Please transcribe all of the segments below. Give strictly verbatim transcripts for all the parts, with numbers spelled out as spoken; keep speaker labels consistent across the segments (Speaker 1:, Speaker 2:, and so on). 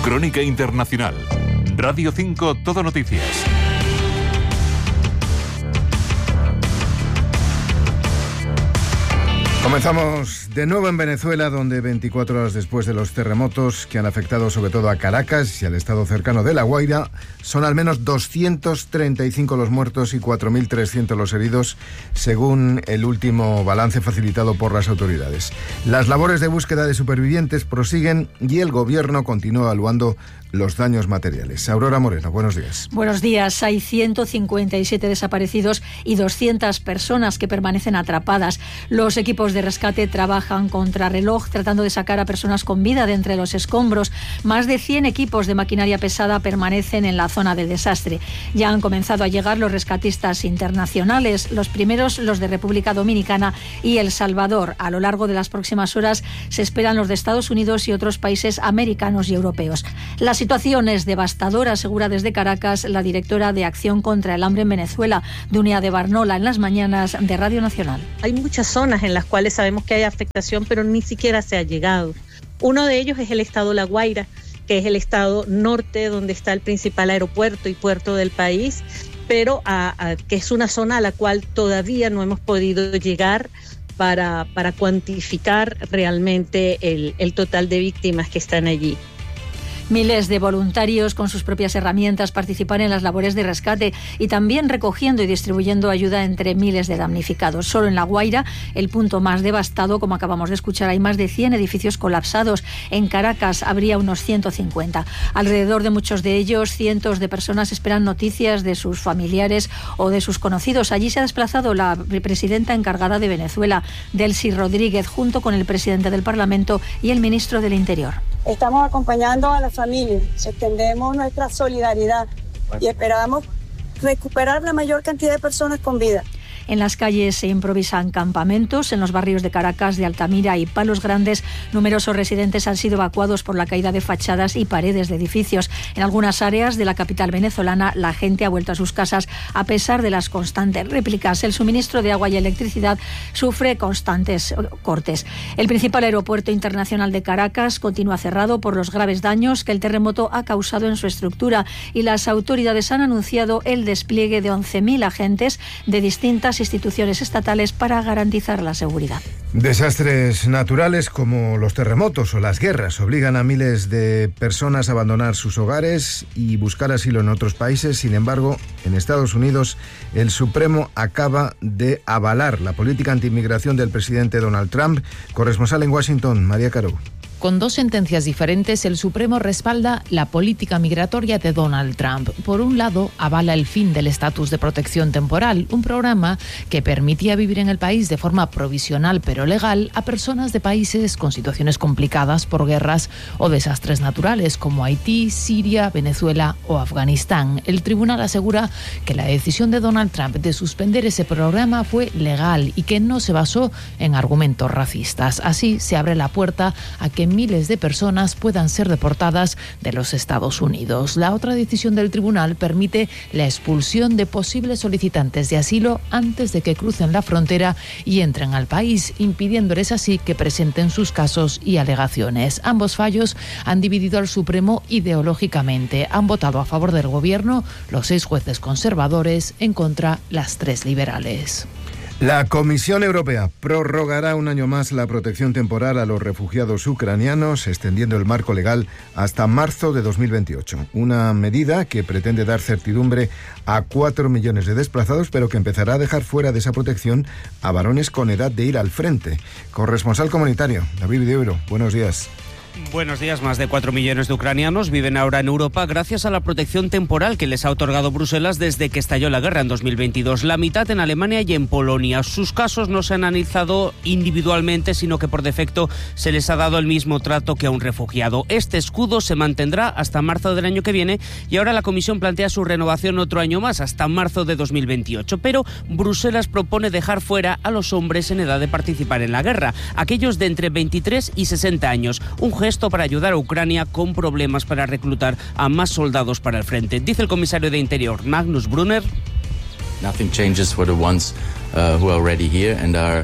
Speaker 1: Crónica Internacional. Radio cinco Todo Noticias.
Speaker 2: Comenzamos de nuevo en Venezuela, donde veinticuatro horas después de los terremotos que han afectado sobre todo a Caracas y al estado cercano de La Guaira, son al menos doscientos treinta y cinco los muertos y cuatro mil trescientos los heridos, según el último balance facilitado por las autoridades. Las labores de búsqueda de supervivientes prosiguen y el gobierno continúa evaluando los daños materiales. Aurora Moreno, buenos días.
Speaker 3: Buenos días. Hay ciento cincuenta y siete desaparecidos y doscientas personas que permanecen atrapadas. Los equipos de rescate trabajan contrarreloj tratando de sacar a personas con vida de entre los escombros. Más de cien equipos de maquinaria pesada permanecen en la zona del desastre. Ya han comenzado a llegar los rescatistas internacionales, los primeros los de República Dominicana y El Salvador. A lo largo de las próximas horas se esperan los de Estados Unidos y otros países americanos y europeos. La situación es devastadora, asegura desde Caracas la directora de Acción contra el Hambre en Venezuela, Dunia de Barnola, en las mañanas de Radio Nacional.
Speaker 4: Hay muchas zonas en las cuales sabemos que hay afectación, pero ni siquiera se ha llegado. Uno de ellos es el estado La Guaira, que es el estado norte donde está el principal aeropuerto y puerto del país, pero a, a, que es una zona a la cual todavía no hemos podido llegar para, para cuantificar realmente el, el total de víctimas que están allí.
Speaker 3: Miles de voluntarios con sus propias herramientas participan en las labores de rescate y también recogiendo y distribuyendo ayuda entre miles de damnificados. Solo en La Guaira, el punto más devastado, como acabamos de escuchar, hay más de cien edificios colapsados. En Caracas habría unos ciento cincuenta. Alrededor de muchos de ellos, cientos de personas esperan noticias de sus familiares o de sus conocidos. Allí se ha desplazado la presidenta encargada de Venezuela, Delcy Rodríguez, junto con el presidente del Parlamento y el ministro del Interior.
Speaker 5: Estamos acompañando a las familias, extendemos nuestra solidaridad y esperamos recuperar la mayor cantidad de personas con vida.
Speaker 3: En las calles se improvisan campamentos. En los barrios de Caracas, de Altamira y Palos Grandes, numerosos residentes han sido evacuados por la caída de fachadas y paredes de edificios. En algunas áreas de la capital venezolana, la gente ha vuelto a sus casas a pesar de las constantes réplicas. El suministro de agua y electricidad sufre constantes cortes. El principal aeropuerto internacional de Caracas continúa cerrado por los graves daños que el terremoto ha causado en su estructura y las autoridades han anunciado el despliegue de once mil agentes de distintas instituciones estatales para garantizar la seguridad.
Speaker 2: Desastres naturales como los terremotos o las guerras obligan a miles de personas a abandonar sus hogares y buscar asilo en otros países. Sin embargo, en Estados Unidos, el Supremo acaba de avalar la política antiinmigración del presidente Donald Trump. Corresponsal en Washington, María Caro.
Speaker 6: Con dos sentencias diferentes, el Supremo respalda la política migratoria de Donald Trump. Por un lado, avala el fin del estatus de protección temporal, un programa que permitía vivir en el país de forma provisional pero legal a personas de países con situaciones complicadas por guerras o desastres naturales como Haití, Siria, Venezuela o Afganistán. El tribunal asegura que la decisión de Donald Trump de suspender ese programa fue legal y que no se basó en argumentos racistas. Así se abre la puerta a que miles de personas puedan ser deportadas de los Estados Unidos. La otra decisión del tribunal permite la expulsión de posibles solicitantes de asilo antes de que crucen la frontera y entren al país, impidiéndoles así que presenten sus casos y alegaciones. Ambos fallos han dividido al Supremo ideológicamente. Han votado a favor del gobierno los seis jueces conservadores, en contra las tres liberales.
Speaker 2: La Comisión Europea prorrogará un año más la protección temporal a los refugiados ucranianos, extendiendo el marco legal hasta marzo de dos mil veintiocho. Una medida que pretende dar certidumbre a cuatro millones de desplazados, pero que empezará a dejar fuera de esa protección a varones con edad de ir al frente. Corresponsal comunitario, David Euro, buenos días.
Speaker 7: Buenos días. Más de cuatro millones de ucranianos viven ahora en Europa gracias a la protección temporal que les ha otorgado Bruselas desde que estalló la guerra en dos mil veintidós. La mitad en Alemania y en Polonia. Sus casos no se han analizado individualmente, sino que por defecto se les ha dado el mismo trato que a un refugiado. Este escudo se mantendrá hasta marzo del año que viene y ahora la Comisión plantea su renovación otro año más, hasta marzo de dos mil veintiocho. Pero Bruselas propone dejar fuera a los hombres en edad de participar en la guerra, aquellos de entre veintitrés y sesenta años. Un gesto para ayudar a Ucrania con problemas para reclutar a más soldados para el frente. Dice el comisario de Interior, Magnus Brunner.
Speaker 8: Nothing changes for the ones uh, who are already here and are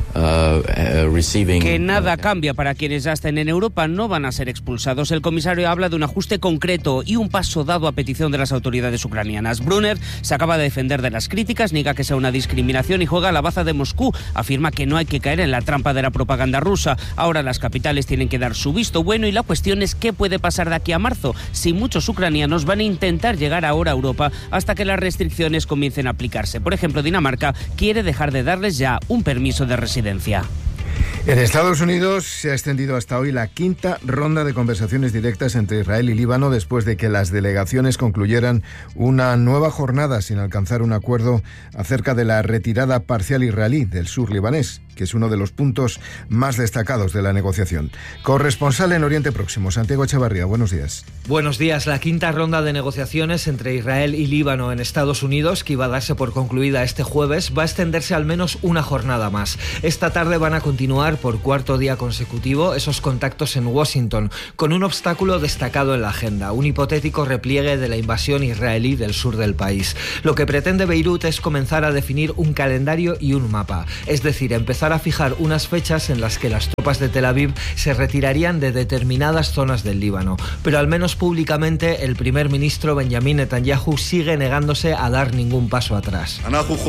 Speaker 7: Que nada cambia para quienes ya estén en Europa, no van a ser expulsados. El comisario habla de un ajuste concreto y un paso dado a petición de las autoridades ucranianas. Brunner se acaba de defender de las críticas, niega que sea una discriminación y juega a la baza de Moscú. Afirma que no hay que caer en la trampa de la propaganda rusa. Ahora las capitales tienen que dar su visto bueno y la cuestión es qué puede pasar de aquí a marzo, si muchos ucranianos van a intentar llegar ahora a Europa hasta que las restricciones comiencen a aplicarse. Por ejemplo, Dinamarca quiere dejar de darles ya un permiso de residencia.
Speaker 2: En Estados Unidos se ha extendido hasta hoy la quinta ronda de conversaciones directas entre Israel y Líbano después de que las delegaciones concluyeran una nueva jornada sin alcanzar un acuerdo acerca de la retirada parcial israelí del sur libanés, que es uno de los puntos más destacados de la negociación. Corresponsal en Oriente Próximo, Santiago Echevarría, buenos días.
Speaker 8: Buenos días. La quinta ronda de negociaciones entre Israel y Líbano en Estados Unidos, que iba a darse por concluida este jueves, va a extenderse al menos una jornada más. Esta tarde van a continuar por cuarto día consecutivo esos contactos en Washington, con un obstáculo destacado en la agenda, un hipotético repliegue de la invasión israelí del sur del país. Lo que pretende Beirut es comenzar a definir un calendario y un mapa, es decir, empezar a fijar unas fechas en las que las tropas de Tel Aviv se retirarían de determinadas zonas del Líbano. Pero al menos públicamente el primer ministro Benjamin Netanyahu sigue negándose a dar ningún paso atrás.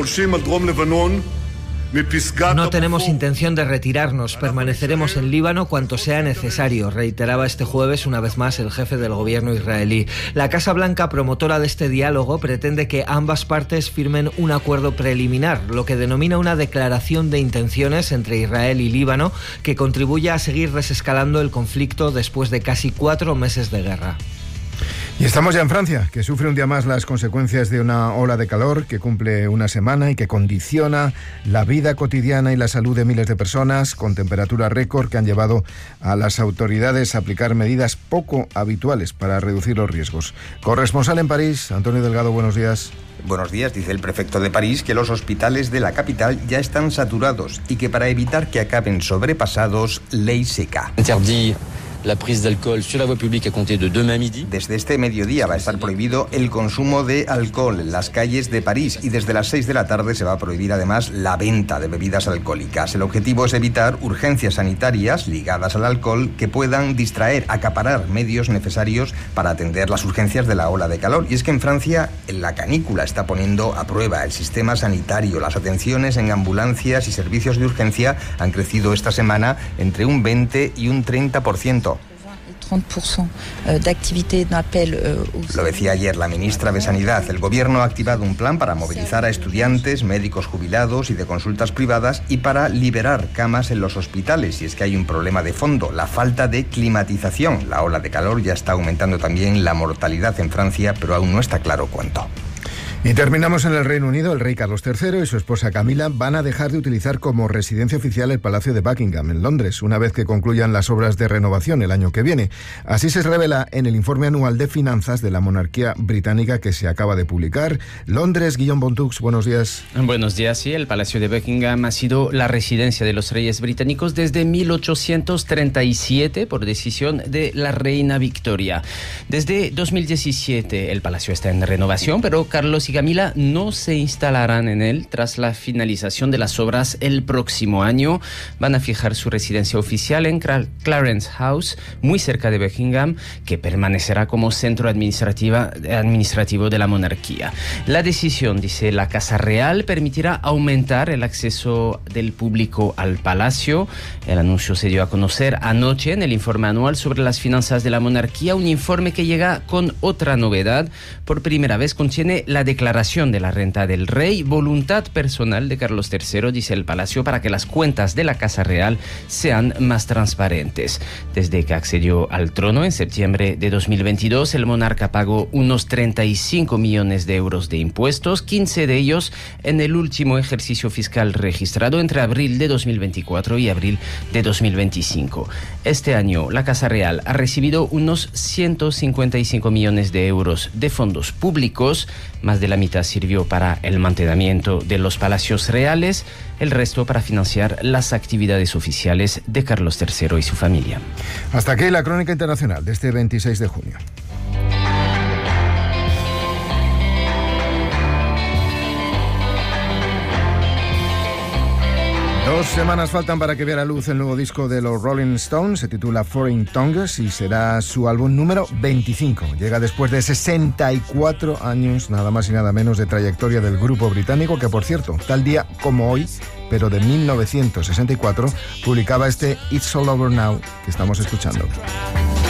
Speaker 8: No tenemos intención de retirarnos, permaneceremos en Líbano cuanto sea necesario, reiteraba este jueves una vez más el jefe del gobierno israelí. La Casa Blanca, promotora de este diálogo, pretende que ambas partes firmen un acuerdo preliminar, lo que denomina una declaración de intenciones entre Israel y Líbano, que contribuya a seguir desescalando el conflicto después de casi cuatro meses de guerra.
Speaker 2: Y estamos ya en Francia, que sufre un día más las consecuencias de una ola de calor que cumple una semana y que condiciona la vida cotidiana y la salud de miles de personas, con temperaturas récord que han llevado a las autoridades a aplicar medidas poco habituales para reducir los riesgos. Corresponsal en París, Antonio Delgado, buenos días.
Speaker 9: Buenos días, dice el prefecto de París que los hospitales de la capital ya están saturados y que para evitar que acaben sobrepasados, ley seca.
Speaker 10: Interdit la prise d'alcool sur la voie publique a compter de demain midi.
Speaker 9: Desde este mediodía va a estar prohibido el consumo de alcohol en las calles de París y desde las seis de la tarde se va a prohibir además la venta de bebidas alcohólicas. El objetivo es evitar urgencias sanitarias ligadas al alcohol que puedan distraer, acaparar medios necesarios para atender las urgencias de la ola de calor. Y es que en Francia la canícula está poniendo a prueba el sistema sanitario. Las atenciones en ambulancias y servicios de urgencia han crecido esta semana entre un veinte y un treinta por ciento. Lo decía ayer la ministra de Sanidad. El gobierno ha activado un plan para movilizar a estudiantes, médicos jubilados y de consultas privadas y para liberar camas en los hospitales. Y es que hay un problema de fondo, la falta de climatización. La ola de calor ya está aumentando también la mortalidad en Francia, pero aún no está claro cuánto.
Speaker 2: Y terminamos en el Reino Unido. El rey Carlos tercero y su esposa Camila van a dejar de utilizar como residencia oficial el Palacio de Buckingham en Londres, una vez que concluyan las obras de renovación el año que viene. Así se revela en el informe anual de finanzas de la monarquía británica que se acaba de publicar. Londres, Guillaume Bontux, buenos días.
Speaker 11: Buenos días, sí. El Palacio de Buckingham ha sido la residencia de los reyes británicos desde mil ochocientos treinta y siete por decisión de la reina Victoria. Desde dos mil diecisiete el palacio está en renovación, pero Carlos y Camila no se instalarán en él tras la finalización de las obras el próximo año. Van a fijar su residencia oficial en Clarence House, muy cerca de Buckingham, que permanecerá como centro administrativa, administrativo de la monarquía. La decisión, dice la Casa Real, permitirá aumentar el acceso del público al palacio. El anuncio se dio a conocer anoche en el informe anual sobre las finanzas de la monarquía, un informe que llega con otra novedad. Por primera vez contiene la declaración Declaración de la renta del rey, voluntad personal de Carlos tercero, dice el Palacio, para que las cuentas de la Casa Real sean más transparentes. Desde que accedió al trono en septiembre de dos mil veintidós, el monarca pagó unos treinta y cinco millones de euros de impuestos, quince de ellos en el último ejercicio fiscal registrado entre abril de dos mil veinticuatro y abril de dos mil veinticinco. Este año, la Casa Real ha recibido unos ciento cincuenta y cinco millones de euros de fondos públicos. Más de la mitad sirvió para el mantenimiento de los palacios reales, el resto para financiar las actividades oficiales de Carlos tercero y su familia.
Speaker 2: Hasta aquí la crónica internacional de este veintiséis de junio. Dos semanas faltan para que vea la luz el nuevo disco de los Rolling Stones. Se titula Foreign Tongues y será su álbum número veinticinco. Llega después de sesenta y cuatro años, nada más y nada menos, de trayectoria del grupo británico, que por cierto, tal día como hoy, pero de mil novecientos sesenta y cuatro, publicaba este It's All Over Now que estamos escuchando.